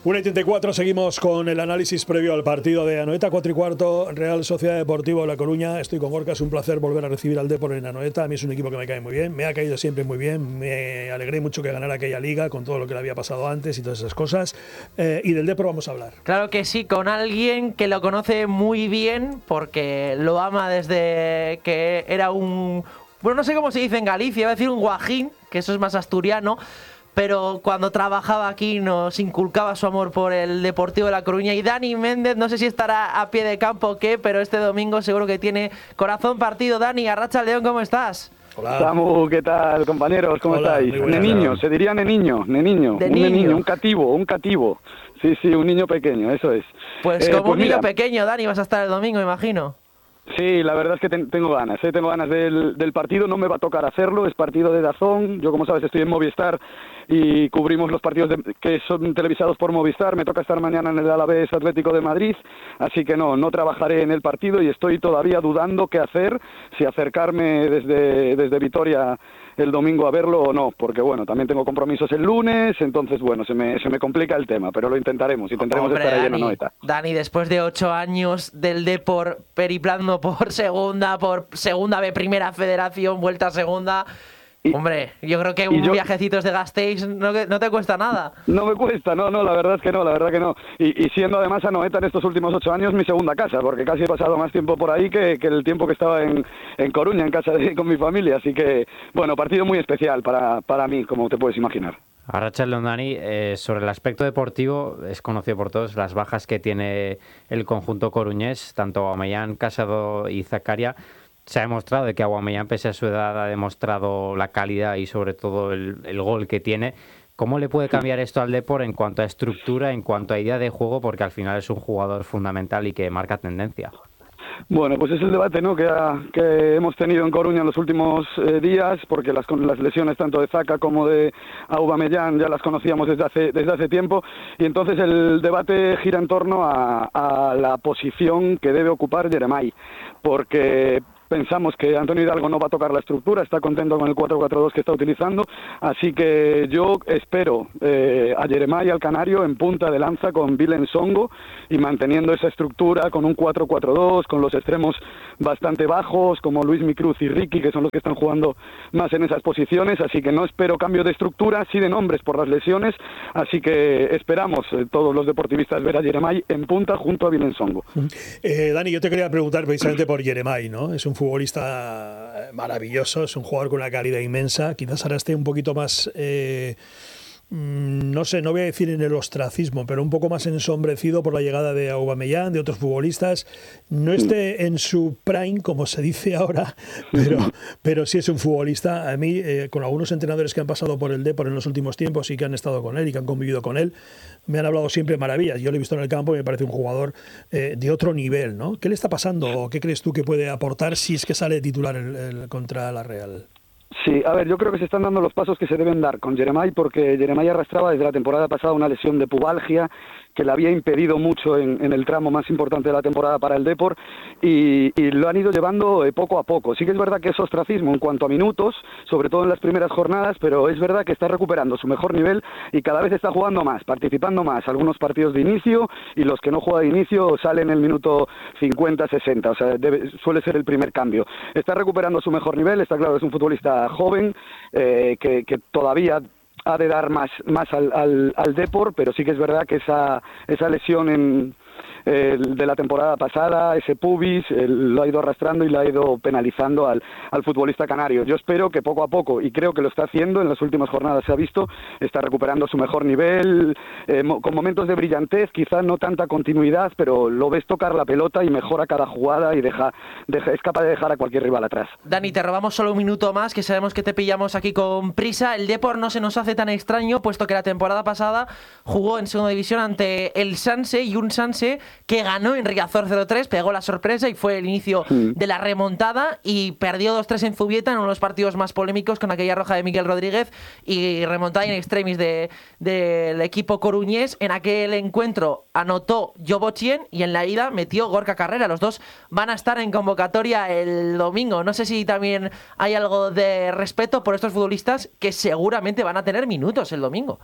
1:34, seguimos con el análisis previo al partido de Anoeta, 4:15, Real Sociedad Deportiva de La Coruña. Estoy con Gorka, es un placer volver a recibir al Depor en Anoeta. A mí es un equipo que me cae muy bien, me ha caído siempre muy bien. Me alegré mucho que ganara aquella liga con todo lo que le había pasado antes y todas esas cosas. Y del Depor vamos a hablar. Claro que sí, con alguien que lo conoce muy bien porque lo ama desde que era un... Bueno, no sé cómo se dice en Galicia, iba a decir un guajín, que eso es más asturiano. Pero cuando trabajaba aquí nos inculcaba su amor por el Deportivo de La Coruña. Y Dani Méndez, no sé si estará a pie de campo o qué, pero este domingo seguro que tiene corazón partido. Dani, Arratsaldeon, ¿cómo estás? Hola. Samu, ¿qué tal, compañeros? ¿Cómo estáis? Neniño, se diría neniño. Un cativo. Sí, un niño pequeño, eso es. Pues como un niño pequeño, Dani, vas a estar el domingo, imagino. Sí, la verdad es que tengo ganas del partido, no me va a tocar hacerlo, es partido de DAZN, yo como sabes estoy en Movistar y cubrimos los partidos que son televisados por Movistar, me toca estar mañana en el Alavés Atlético de Madrid, así que no trabajaré en el partido y estoy todavía dudando qué hacer, si acercarme desde Vitoria el domingo a verlo o no, porque bueno, también tengo compromisos el lunes, entonces bueno, se me complica el tema, pero lo intentaremos Hombre, estar ahí en Dani, Anoeta. Dani, después de 8 años del Depor periplando por segunda B, primera federación, vuelta a segunda... Hombre, yo creo que viajecitos de Gasteiz no te cuesta nada. No me cuesta, no, la verdad es que no. Y siendo además Anoeta en estos últimos 8 años mi segunda casa, porque casi he pasado más tiempo por ahí que el tiempo que estaba en Coruña, en casa con mi familia. Así que, bueno, partido muy especial para mí, como te puedes imaginar. Arratsaldeon, Dani, sobre el aspecto deportivo, es conocido por todos las bajas que tiene el conjunto coruñés, tanto Aubameyang, Casado y Zakaria. Se ha demostrado de que Aubameyang, pese a su edad, ha demostrado la calidad y sobre todo el gol que tiene. ¿Cómo le puede cambiar esto al Depor en cuanto a estructura, en cuanto a idea de juego? Porque al final es un jugador fundamental y que marca tendencia. Bueno, pues es el debate, ¿no?, que hemos tenido en Coruña en los últimos días, porque las lesiones tanto de Zaka como de Aubameyang ya las conocíamos desde hace tiempo, y entonces el debate gira en torno a la posición que debe ocupar Jeremai, porque pensamos que Antonio Hidalgo no va a tocar la estructura, está contento con el 4-4-2 que está utilizando, así que yo espero a Jeremai, al canario, en punta de lanza con Willem Songo y manteniendo esa estructura con un 4-4-2, con los extremos bastante bajos, como Luis Micruz y Ricky, que son los que están jugando más en esas posiciones, así que no espero cambio de estructura, sí de nombres por las lesiones, así que esperamos todos los deportivistas ver a Jeremai en punta junto a Willem Songo. Dani, yo te quería preguntar precisamente por Jeremai, ¿no? Es un futbolista maravilloso, es un jugador con una calidad inmensa, quizás ahora esté un poquito más... no sé, no voy a decir en el ostracismo, pero un poco más ensombrecido por la llegada de Aubameyang, de otros futbolistas. No esté en su prime, como se dice ahora, pero sí es un futbolista. A mí, con algunos entrenadores que han pasado por el Depor en los últimos tiempos y que han estado con él y que han convivido con él, me han hablado siempre maravillas. Yo lo he visto en el campo y me parece un jugador de otro nivel, ¿no? ¿Qué le está pasando o qué crees tú que puede aportar si es que sale titular contra la Real? Sí, a ver, yo creo que se están dando los pasos que se deben dar con Jeremai, porque Jeremai arrastraba desde la temporada pasada una lesión de pubalgia que le había impedido mucho en el tramo más importante de la temporada para el Depor y lo han ido llevando poco a poco. Sí que es verdad que es ostracismo en cuanto a minutos, sobre todo en las primeras jornadas, pero es verdad que está recuperando su mejor nivel y cada vez está jugando más, participando más. Algunos partidos de inicio y los que no juega de inicio salen en el minuto 50-60, o sea, suele ser el primer cambio. Está recuperando su mejor nivel, está claro, es un futbolista joven que todavía ha de dar más al Depor, pero sí que es verdad que esa lesión de la temporada pasada, ese pubis, lo ha ido arrastrando y lo ha ido penalizando al futbolista canario. Yo espero que poco a poco, y creo que lo está haciendo, en las últimas jornadas se ha visto, está recuperando su mejor nivel, con momentos de brillantez, quizás no tanta continuidad, pero lo ves tocar la pelota y mejora cada jugada y es capaz de dejar a cualquier rival atrás. Dani, te robamos solo un minuto más, que sabemos que te pillamos aquí con prisa. El Depor no se nos hace tan extraño, puesto que la temporada pasada jugó en segunda división ante el Sanse, y un Sanse que ganó en Riazor 0-3, pegó la sorpresa y fue el inicio de la remontada, y perdió 2-3 en Zubieta en uno de los partidos más polémicos con aquella roja de Miguel Rodríguez y remontada in extremis del equipo coruñés. En aquel encuentro anotó Jobochien y en la ida metió Gorka Carrera. Los dos van a estar en convocatoria el domingo. No sé si también hay algo de respeto por estos futbolistas que seguramente van a tener minutos el domingo.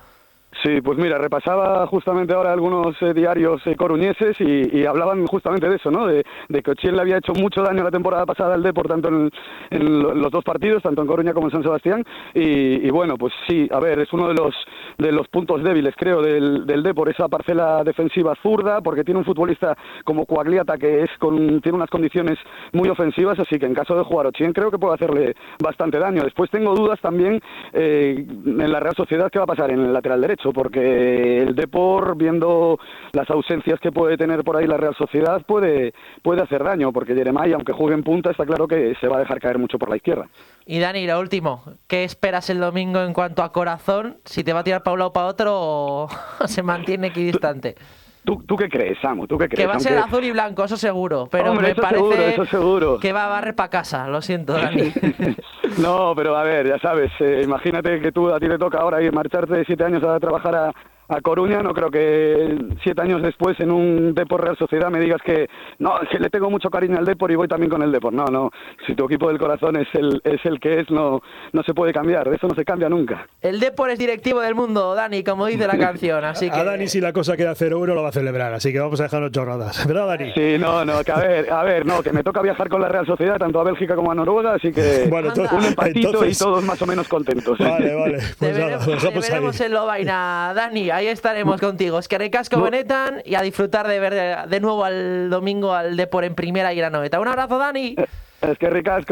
Sí, pues mira, repasaba justamente ahora algunos diarios coruñeses y hablaban justamente de eso, ¿no? De que Ochieng le había hecho mucho daño la temporada pasada al Depor, tanto en los dos partidos, tanto en Coruña como en San Sebastián. Y bueno, pues sí, a ver, es uno de los puntos débiles, creo, del Depor, esa parcela defensiva zurda, porque tiene un futbolista como Coagliata que tiene unas condiciones muy ofensivas, así que en caso de jugar Ochieng creo que puede hacerle bastante daño. Después tengo dudas también en la Real Sociedad qué va a pasar en el lateral derecho, porque el Depor, viendo las ausencias que puede tener por ahí la Real Sociedad, puede hacer daño, porque Jeremai, aunque juegue en punta, está claro que se va a dejar caer mucho por la izquierda. Y Dani, lo último, ¿qué esperas el domingo en cuanto a corazón? ¿Si te va a tirar para un lado o para otro o se mantiene equidistante? ¿Tú qué crees, Samu? ¿Tú qué crees? Que va a ser azul y blanco, eso seguro. Pero hombre, me eso parece seguro. que va a barrer para casa. Lo siento, Dani. No, pero a ver, ya sabes, imagínate que a ti te toca ahora ir marcharte de 7 años a trabajar a Coruña. No creo que 7 años después en un Depor Real Sociedad me digas que no, es que le tengo mucho cariño al Depor y voy también con el Depor. No, si tu equipo del corazón es el que es, no se puede cambiar, eso no se cambia nunca. El Depor es directivo del mundo, Dani, como dice la canción, así que... A Dani, si la cosa queda 0-1 lo va a celebrar, así que vamos a dejarnos chorradas, ¿verdad, Dani? Sí, que a ver, no, que me toca viajar con la Real Sociedad tanto a Bélgica como a Noruega, así que bueno, un empatito y todos más o menos contentos. Vale, pues nada, nos vamos te veremos en Lovaina, Dani, ahí estaremos contigo. Es que recasco benetan y a disfrutar de ver de nuevo al domingo al Depor en primera y Granolleta. Un abrazo, Dani. Es que ricasco,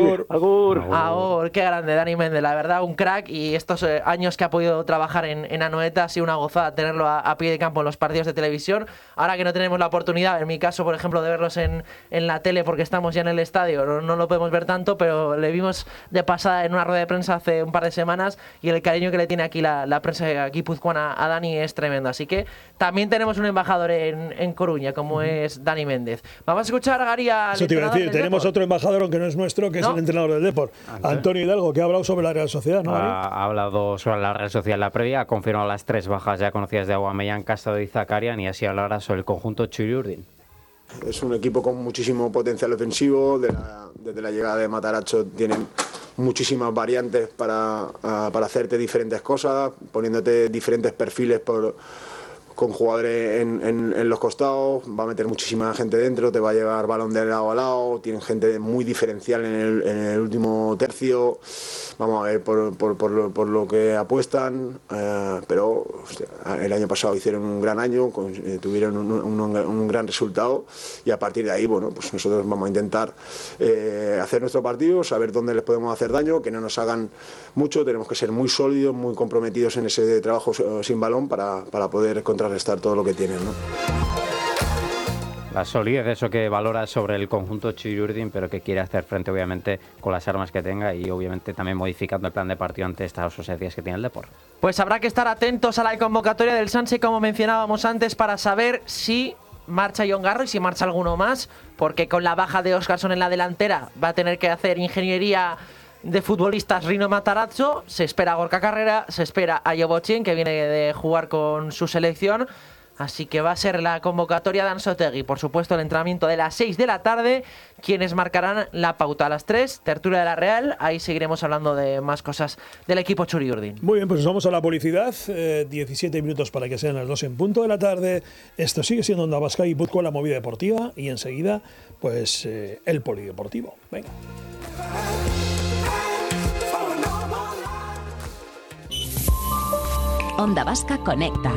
Agur, qué grande Dani Méndez, la verdad, un crack, y estos años que ha podido trabajar en Anoeta ha sido una gozada tenerlo a pie de campo en los partidos de televisión. Ahora que no tenemos la oportunidad, en mi caso, por ejemplo, de verlos en la tele porque estamos ya en el estadio, no lo podemos ver tanto, pero le vimos de pasada en una rueda de prensa hace un par de semanas y el cariño que le tiene aquí la prensa guipuzcoana a Dani es tremendo. Así que también tenemos un embajador en Coruña, como es Dani Méndez. Vamos a escuchar a Gary. Eso te iba a decir, tenemos otro embajador, aunque no es nuestro, que es el entrenador del Depor, Antonio Hidalgo, que ha hablado sobre la Real Sociedad, ¿no? Ha hablado sobre la Real Sociedad en la previa, ha confirmado las 3 bajas ya conocidas de Aubameyang, Casado y Zakarian, y así hablará sobre el conjunto Txuri-Urdin. Es un equipo con muchísimo potencial ofensivo. Desde la llegada de Matarazzo tienen muchísimas variantes para hacerte diferentes cosas, poniéndote diferentes perfiles con jugadores en los costados. Va a meter muchísima gente dentro, te va a llevar balón de lado a lado, tienen gente muy diferencial en el último tercio. Vamos a ver por lo que apuestan, pero hostia, el año pasado hicieron un gran año, tuvieron un gran resultado, y a partir de ahí, bueno, pues nosotros vamos a intentar hacer nuestro partido, saber dónde les podemos hacer daño, que no nos hagan mucho. Tenemos que ser muy sólidos, muy comprometidos en ese trabajo sin balón para poder contrarrestar todo lo que tienen, ¿no? La solidez, eso que valora sobre el conjunto Txuri-Urdin, pero que quiere hacer frente, obviamente, con las armas que tenga y, obviamente, también modificando el plan de partido ante estas ausencias que tiene el Depor. Pues habrá que estar atentos a la convocatoria del Sanse, como mencionábamos antes, para saber si marcha Jon Garro y si marcha alguno más, porque con la baja de Óscarson en la delantera va a tener que hacer ingeniería de futbolistas Rino Matarazzo. Se espera a Gorka Carrera, se espera a Yobo Ochieng, que viene de jugar con su selección. Así que va a ser la convocatoria de Anzoátegui. Por supuesto, el entrenamiento de las 6 de la tarde, quienes marcarán la pauta a las 3, tertulia de la Real. Ahí seguiremos hablando de más cosas del equipo Txuri-Urdin. Muy bien, pues nos vamos a la publicidad. 17 minutos para que sean las 2 en punto de la tarde. Esto sigue siendo Onda Vasca y Guipúzcoa, la movida deportiva. Y enseguida, pues el polideportivo. Venga. Onda Vasca conecta.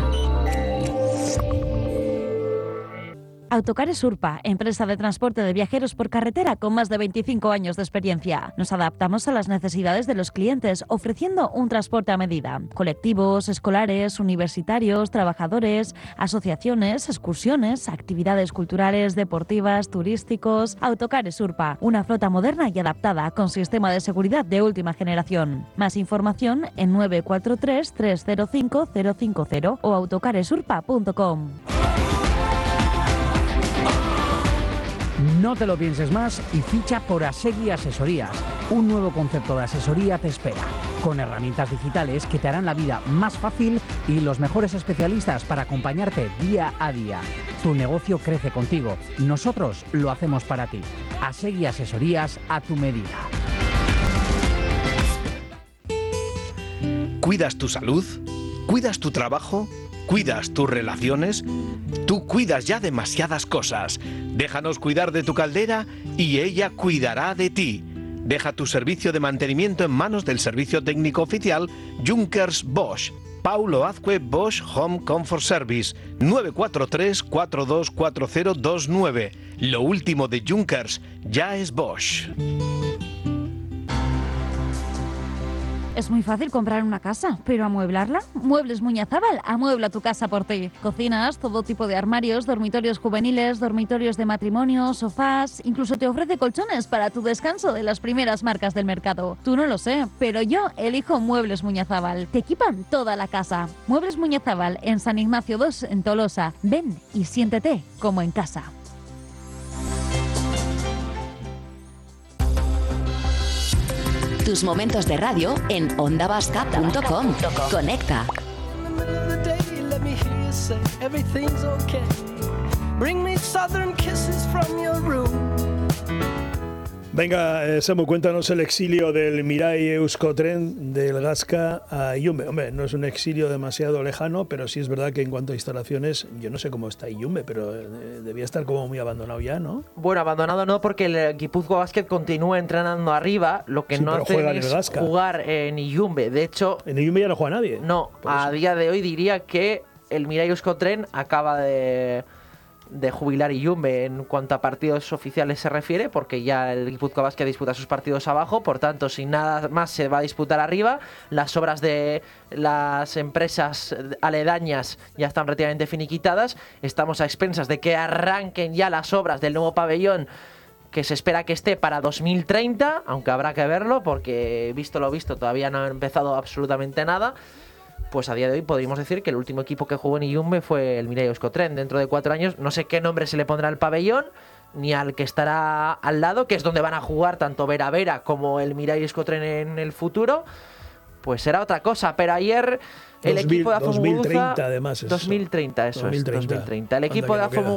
Autocares Urpa, empresa de transporte de viajeros por carretera con más de 25 años de experiencia. Nos adaptamos a las necesidades de los clientes, ofreciendo un transporte a medida. Colectivos, escolares, universitarios, trabajadores, asociaciones, excursiones, actividades culturales, deportivas, turísticos. Autocares Urpa, una flota moderna y adaptada con sistema de seguridad de última generación. Más información en 943 305 050 o autocaresurpa.com. No te lo pienses más y ficha por Asegui Asesorías. Un nuevo concepto de asesoría te espera, con herramientas digitales que te harán la vida más fácil y los mejores especialistas para acompañarte día a día. Tu negocio crece contigo, nosotros lo hacemos para ti. Asegui Asesorías a tu medida. ¿Cuidas tu salud? ¿Cuidas tu trabajo? ¿Cuidas tus relaciones? Tú cuidas ya demasiadas cosas. Déjanos cuidar de tu caldera y ella cuidará de ti. Deja tu servicio de mantenimiento en manos del servicio técnico oficial Junkers Bosch. Paulo Azcue Bosch Home Comfort Service, 943-424029. Lo último de Junkers ya es Bosch. Es muy fácil comprar una casa, pero ¿amueblarla? Muebles Muñazábal amuebla tu casa por ti. Cocinas, todo tipo de armarios, dormitorios juveniles, dormitorios de matrimonio, sofás, incluso te ofrece colchones para tu descanso de las primeras marcas del mercado. Tú no lo sé, pero yo elijo Muebles Muñazábal. Te equipan toda la casa. Muebles Muñazábal en San Ignacio 2 en Tolosa. Ven y siéntete como en casa. Tus momentos de radio en ondavasca.com. Conecta. Venga, Samu, cuéntanos el exilio del Mirai Euskotren del Gasca a Yumbe. Hombre, no es un exilio demasiado lejano, pero sí es verdad que en cuanto a instalaciones, yo no sé cómo está Yumbe, pero debía estar como muy abandonado ya, ¿no? Bueno, abandonado no, porque el Guipúzcoa Basket continúa entrenando arriba, lo que sí, no hacen es jugar en Yumbe. De hecho... ¿En Yumbe ya no juega nadie? No, a día de hoy diría que el Mirai Euskotren acaba de jubilar Yumbe en cuanto a partidos oficiales se refiere, porque ya el Guipúzcoa Basket disputa sus partidos abajo, por tanto, sin nada más se va a disputar arriba. Las obras de las empresas aledañas ya están relativamente finiquitadas. Estamos a expensas de que arranquen ya las obras del nuevo pabellón, que se espera que esté para 2030, aunque habrá que verlo, porque visto lo visto todavía no ha empezado absolutamente nada. Pues a día de hoy podríamos decir que el último equipo que jugó en Yumbe fue el Mirai Euskotren. Dentro de 4 años no sé qué nombre se le pondrá al pabellón, ni al que estará al lado, que es donde van a jugar tanto Vera Vera como el Mirai Euskotren en el futuro. Pues será otra cosa, pero ayer el equipo de Afomuguruza... 2030 además. 2030, eso 2030. Es, 2030. El equipo de Afomuguruza